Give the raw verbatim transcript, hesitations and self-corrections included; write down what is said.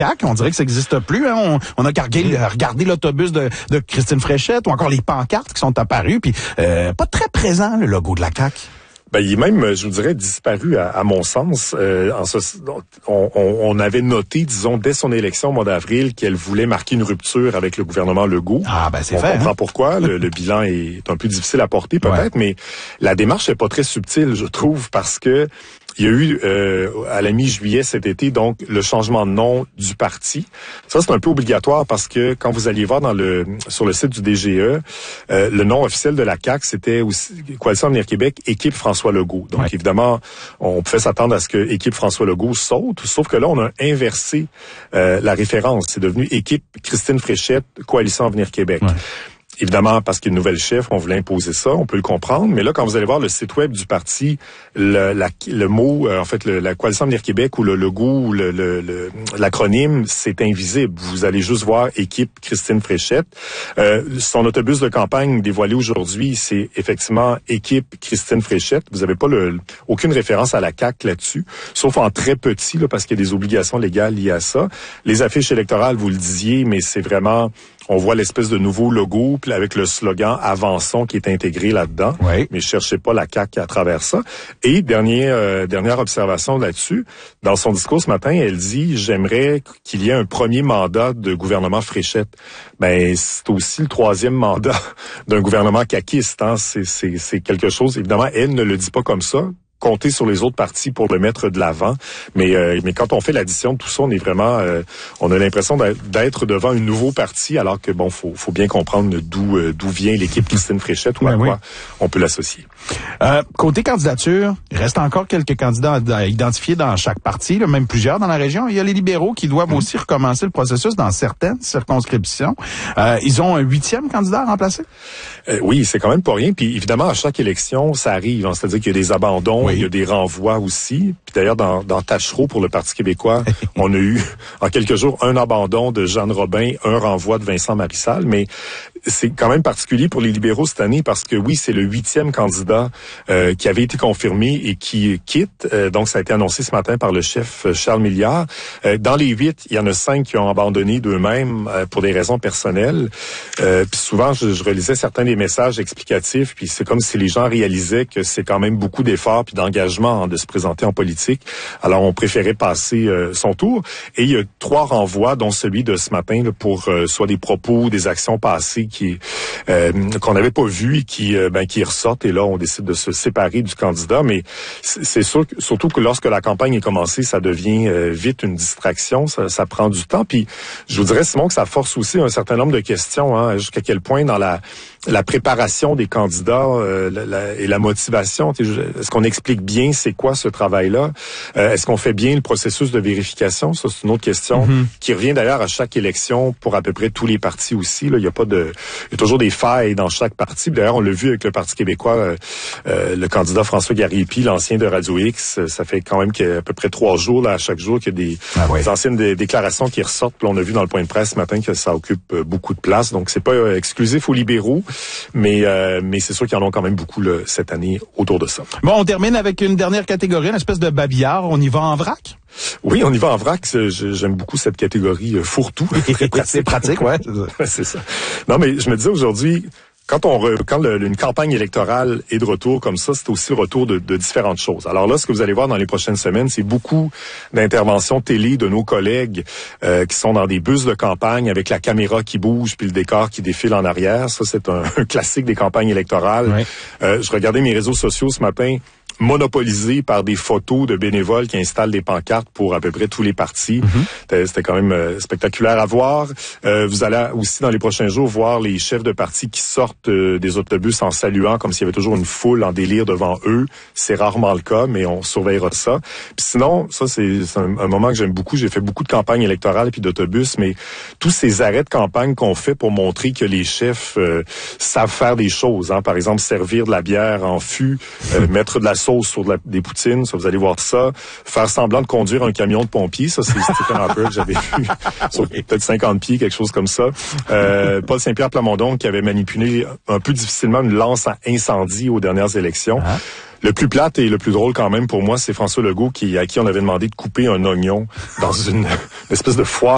C A Q. On dirait que ça n'existe plus. Hein. On, on a qu'à regarder, regarder l'autobus de, de Christine Fréchette ou encore les pancartes qui sont apparues. Puis euh, pas très présent, le logo de la C A Q. Ben, il est même, je vous dirais, disparu à, à mon sens. Euh, en ce, on, on, on avait noté, disons, dès son élection au mois d'avril, qu'elle voulait marquer une rupture avec le gouvernement Legault. Ah, ben c'est on fait. On comprend hein? pourquoi. Le, le bilan est un peu difficile à porter, peut-être, ouais. mais la démarche n'est pas très subtile, je trouve, parce que il y a eu, euh, à la mi-juillet cet été, donc, le changement de nom du parti. Ça, c'est un peu obligatoire parce que quand vous alliez voir dans le sur le site du D G E, euh, le nom officiel de la C A Q, c'était aussi Coalition Avenir Québec, Équipe François Legault. Donc, ouais. évidemment, on pouvait s'attendre à ce que Équipe François Legault saute, sauf que là, on a inversé euh, la référence. C'est devenu Équipe Christine Fréchette, Coalition Avenir Québec. Ouais. Évidemment, parce qu'il y a une nouvelle chef, on voulait imposer ça, on peut le comprendre. Mais là, quand vous allez voir le site web du parti, le, la, le mot, euh, en fait, le, la Coalition Avenir Québec ou le logo ou le, le, le, l'acronyme, c'est invisible. Vous allez juste voir Équipe Christine Fréchette. Euh, son autobus de campagne dévoilé aujourd'hui, c'est effectivement Équipe Christine Fréchette. Vous n'avez pas le, aucune référence à la C A Q là-dessus, sauf en très petit, là, parce qu'il y a des obligations légales liées à ça. Les affiches électorales, vous le disiez, mais c'est vraiment... On voit l'espèce de nouveau logo puis avec le slogan « Avançons » qui est intégré là-dedans. Oui. Mais cherchez pas la C A Q à travers ça. Et dernier, euh, dernière observation là-dessus, dans son discours ce matin, elle dit « J'aimerais qu'il y ait un premier mandat de gouvernement Fréchette. » Ben, c'est aussi le troisième mandat d'un gouvernement caquiste. Hein. C'est, c'est, c'est quelque chose, évidemment, elle ne le dit pas comme ça. Compter sur les autres partis pour le mettre de l'avant. Mais euh, mais quand on fait l'addition de tout ça, on est vraiment, euh, on a l'impression d'être devant un nouveau parti, alors que bon, faut faut bien comprendre d'où euh, d'où vient l'équipe Christine Fréchette ou à quoi on peut l'associer. Euh, côté candidature, il reste encore quelques candidats à identifier dans chaque parti, là, même plusieurs dans la région. Il y a les libéraux qui doivent mmh. aussi recommencer le processus dans certaines circonscriptions. Euh, ils ont un huitième candidat à remplacer? Euh, oui, c'est quand même pas rien. Puis évidemment, à chaque élection, ça arrive. Hein, c'est-à-dire qu'il y a des abandons. Oui. Il y a des renvois aussi. Puis d'ailleurs, dans, dans Tachereau, pour le Parti québécois, on a eu, en quelques jours, un abandon de Jeanne Robin, un renvoi de Vincent Marissal. Mais c'est quand même particulier pour les libéraux cette année parce que oui, c'est le huitième candidat euh, qui avait été confirmé et qui quitte. Euh, donc, ça a été annoncé ce matin par le chef Charles Milliard. Euh, dans les huit, il y en a cinq qui ont abandonné d'eux-mêmes euh, pour des raisons personnelles. Euh, puis souvent, je, je relisais certains des messages explicatifs, puis c'est comme si les gens réalisaient que c'est quand même beaucoup d'efforts puis d'engagement hein, de se présenter en politique. Alors, on préférait passer euh, son tour. Et il y a trois renvois, dont celui de ce matin là, pour euh, soit des propos, des actions passées qui euh, qu'on n'avait pas vues et qui euh, ben qui ressortent. Et là, on décide de se séparer du candidat. Mais c'est sûr, que, surtout que lorsque la campagne est commencée, ça devient euh, vite une distraction. Ça, ça prend du temps. Puis, je vous dirais, Simon, que ça force aussi un certain nombre de questions. Hein, jusqu'à quel point dans la la préparation des candidats euh, la, la, et la motivation. Est-ce qu'on explique bien c'est quoi ce travail-là? Euh, est-ce qu'on fait bien le processus de vérification? Ça, c'est une autre question mm-hmm. qui revient d'ailleurs à chaque élection pour à peu près tous les partis aussi. Là. Il y a pas de, il y a toujours des failles dans chaque parti. D'ailleurs, on l'a vu avec le Parti québécois, euh, euh, le candidat François Gariépy, l'ancien de Radio X. Ça fait quand même qu'à peu près trois jours, là, à chaque jour, qu'il y a des, ah ouais. des anciennes des déclarations qui ressortent. Puis on a vu dans le point de presse ce matin que ça occupe beaucoup de place. Donc, c'est pas euh, exclusif aux libéraux. Mais euh, mais c'est sûr qu'il y en a quand même beaucoup là, cette année autour de ça. Bon, on termine avec une dernière catégorie, une espèce de babillard. On y va en vrac? Oui, on y va en vrac. J'aime beaucoup cette catégorie euh, fourre-tout. Très pratique. C'est pratique, ouais. C'est ça. Non, mais je me disais aujourd'hui... Quand on re, quand le, une campagne électorale est de retour comme ça, c'est aussi le retour de, de différentes choses. Alors là, ce que vous allez voir dans les prochaines semaines, c'est beaucoup d'interventions télé de nos collègues euh, qui sont dans des bus de campagne avec la caméra qui bouge puis le décor qui défile en arrière. Ça, c'est un, un classique des campagnes électorales. Oui. Euh, je regardais mes réseaux sociaux ce matin, monopolisé par des photos de bénévoles qui installent des pancartes pour à peu près tous les partis. Mm-hmm. C'était quand même euh, spectaculaire à voir. Euh, vous allez aussi dans les prochains jours voir les chefs de partis qui sortent euh, des autobus en saluant comme s'il y avait toujours une foule en délire devant eux. C'est rarement le cas, mais on surveillera ça. Puis sinon, ça c'est un, un moment que j'aime beaucoup. J'ai fait beaucoup de campagnes électorales et puis d'autobus, mais tous ces arrêts de campagne qu'on fait pour montrer que les chefs euh, savent faire des choses. Hein. Par exemple, servir de la bière en fût, euh, mettre de la sauce sur de la, des poutines, ça vous allez voir ça. Faire semblant de conduire un camion de pompiers, ça c'est Stephen Harper que j'avais vu sur peut-être cinquante pieds, quelque chose comme ça. Euh, Paul Saint-Pierre Plamondon qui avait manipulé un peu difficilement une lance à incendie aux dernières élections. Ah. Le plus plate et le plus drôle quand même pour moi, c'est François Legault qui, à qui on avait demandé de couper un oignon dans une, une espèce de foire